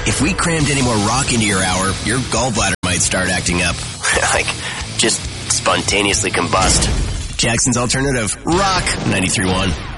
If we crammed any more rock into your hour, your gallbladder might start acting up. Like, just spontaneously combust. Jackson's Alternative. Rock 93.1.